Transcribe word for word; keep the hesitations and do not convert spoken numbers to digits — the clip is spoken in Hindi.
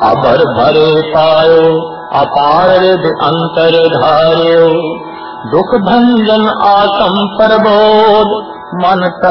अबर भरे पायो अपार रिद अंतर धार्यो। दुख भंजन आसम पर बोध मन